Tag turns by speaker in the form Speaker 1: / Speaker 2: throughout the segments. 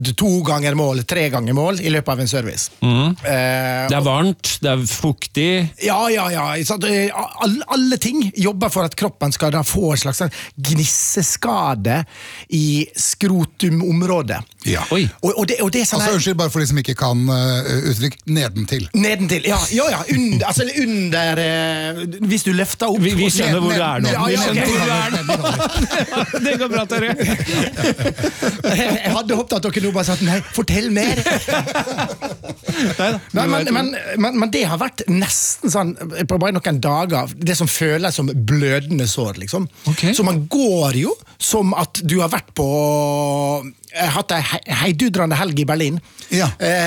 Speaker 1: 2 ganger mål, 3 ganger mål I løpet av en service.
Speaker 2: Det varmt, det fuktig.
Speaker 1: Ja. Alle ting jobber for at kroppen skal da få en slags gnisseskade I skrotumområdet.
Speaker 3: Ja.
Speaker 2: Oi.
Speaker 1: Og det er sånn her...
Speaker 3: Unnskyld, bare for de som ikke kan uttrykk, nedentil.
Speaker 1: Nedentil, ja, under hvis du løfter opp...
Speaker 2: Vi skjønner hvor du er nå.
Speaker 1: Ja,
Speaker 2: Det går bra, Terje.
Speaker 1: Jeg hadde håpet at dere nå bare sagt, nei, fortell mer. Men det har vært nesten sånn, på bare noen dager, det som føles som blødende sår, liksom.
Speaker 2: Okay.
Speaker 1: Så man går jo som at du har vært på... hatt en heidudrende helg I Berlin.
Speaker 3: Ja.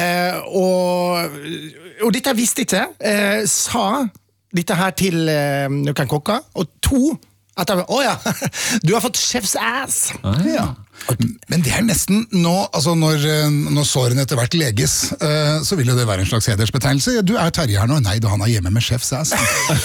Speaker 1: Og dette visste ikke, sa dette her til noen kokker, og 2 at du har fått chef's ass.
Speaker 3: Ja. Men det nesten nå, altså når sårene etter hvert leges, så vil jo det være en slags hedersbetegnelse. Du Terje her nå, nei, han hjemme med chef's ass.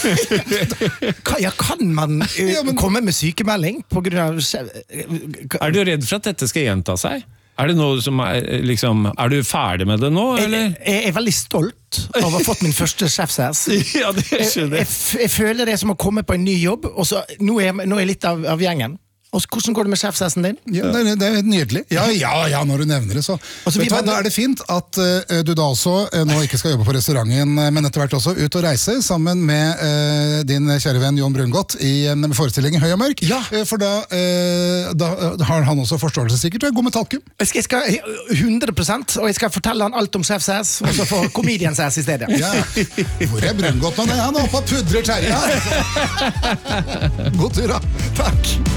Speaker 1: Kan man komme med sykemelding på grunn av...
Speaker 2: du redd for at dette skal gjenta seg? Det noe som liksom, du ferdig med det nå, eller?
Speaker 1: Jeg veldig stolt av å ha fått min første chef's ass.
Speaker 2: Ja, det skjønner jeg.
Speaker 1: Jeg føler det som å komme på en ny jobb, og så, nå er jeg litt av gjengen. Og hvordan går det med chefsassen din?
Speaker 3: Ja, det nydelig. Ja, når du nevner det, så. Da det fint at du da også nå ikke skal jobbe på restauranten, men etter hvert også ut og reise sammen med din kjære venn Jon Brungot I en forestilling Høy og Mørk.
Speaker 1: Ja.
Speaker 3: For da har han også forståelse sikkert, og god med talkum.
Speaker 1: Jeg skal 100%, og jeg skal fortelle han alt om chefsass, og så få comediansass I stedet.
Speaker 3: Ja. Hvor Brungot nå? Han oppe og pudrer Terje. God tur da.
Speaker 1: Takk.